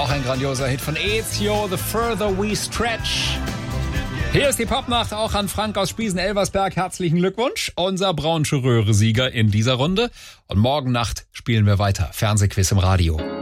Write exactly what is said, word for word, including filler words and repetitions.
Auch ein grandioser Hit von Ezio, The Further We Stretch. Hier ist die Popnacht, auch an Frank aus Spiesen-Elversberg. Herzlichen Glückwunsch, unser Braunsche Röhre-Sieger in dieser Runde. Und morgen Nacht spielen wir weiter Fernsehquiz im Radio.